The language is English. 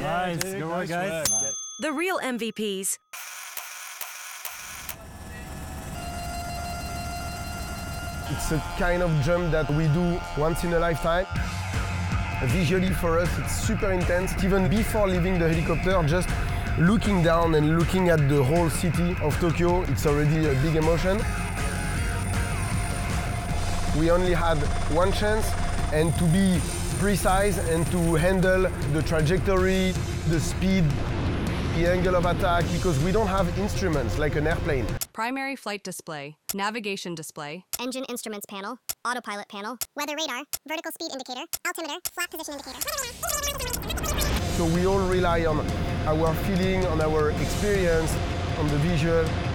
Nice, good work, guys. The real MVPs. It's a kind of jump that we do once in a lifetime. Visually for us, it's super intense. Even before leaving the helicopter, just looking down and looking at the whole city of Tokyo, it's already a big emotion. We only had one chance, and to be precise and to handle the trajectory, the speed, the angle of attack, because we don't have instruments like an airplane. Primary flight display, navigation display, engine instruments panel, autopilot panel, weather radar, vertical speed indicator, altimeter, flap position indicator. So we all rely on our feeling, on our experience, on the visual.